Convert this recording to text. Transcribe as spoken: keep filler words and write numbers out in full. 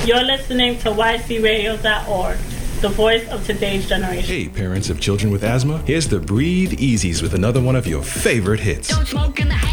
You're listening to Y C radio dot org, the voice of today's generation. Hey, parents of children with asthma, here's the Breathe Easies with another one of your favorite hits. Don't smoke in the